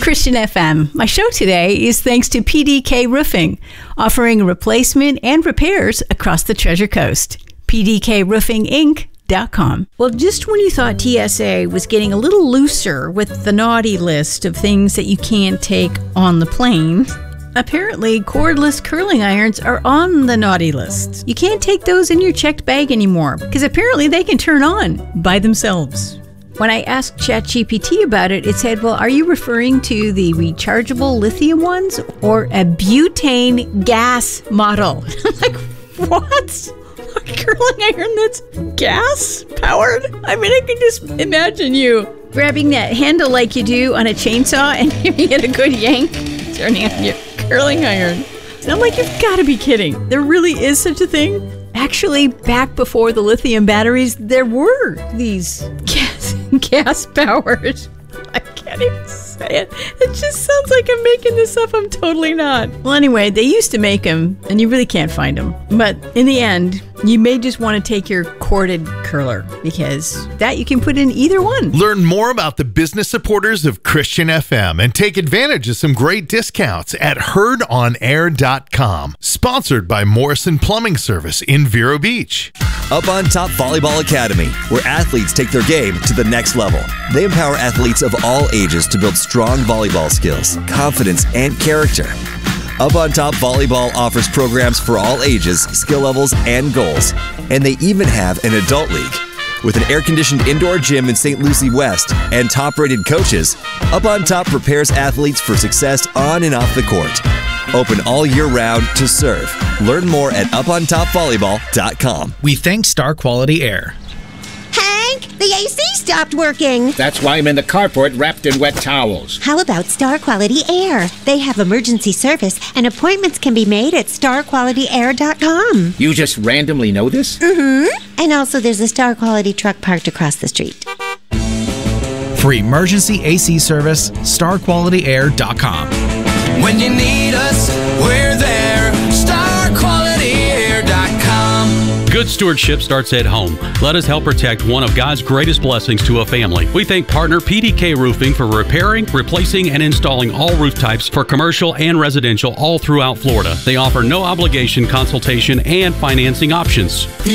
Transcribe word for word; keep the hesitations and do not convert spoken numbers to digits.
Christian F M. My show today is thanks to P D K Roofing, offering replacement and repairs across the Treasure Coast. P D K Roofing Inc dot com. Well, just when you thought T S A was getting a little looser with the naughty list of things that you can't take on the plane, apparently cordless curling irons are on the naughty list. You can't take those in your checked bag anymore because apparently they can turn on by themselves. When I asked ChatGPT about it, it said, well, are you referring to the rechargeable lithium ones or a butane gas model? I'm like, what? A curling iron that's gas powered? I mean, I can just imagine you grabbing that handle like you do on a chainsaw and giving it a good yank, turning on your curling iron. And I'm like, you've got to be kidding. There really is such a thing? Actually, back before the lithium batteries, there were these gas, gas-powered. I can't even say it. It just sounds like I'm making this up. I'm totally not. Well, anyway, they used to make them, and you really can't find them. But in the end, you may just want to take your corded curler because that you can put in either one. Learn more about the business supporters of Christian F M and take advantage of some great discounts at heard on air dot com. Sponsored by Morrison Plumbing Service in Vero Beach. Up on Top Volleyball Academy, where athletes take their game to the next level. They empower athletes of all ages to build strong volleyball skills, confidence, and character. Up on Top Volleyball offers programs for all ages, skill levels, and goals. And they even have an adult league. With an air-conditioned indoor gym in Saint Lucie West and top-rated coaches, Up on Top prepares athletes for success on and off the court. Open all year round to serve. Learn more at up on top volleyball dot com. We thank Star Quality Air. Hank, the A C stopped working. That's why I'm in the carport wrapped in wet towels. How about Star Quality Air? They have emergency service and appointments can be made at star quality air dot com. You just randomly know this? Mm-hmm. And also there's a Star Quality truck parked across the street. For emergency A C service, star quality air dot com. When you need us, we're there. star quality air dot com. Good stewardship starts at home. Let us help protect one of God's greatest blessings to a family. We thank partner P D K Roofing for repairing, replacing, and installing all roof types for commercial and residential all throughout Florida. They offer no obligation consultation and financing options.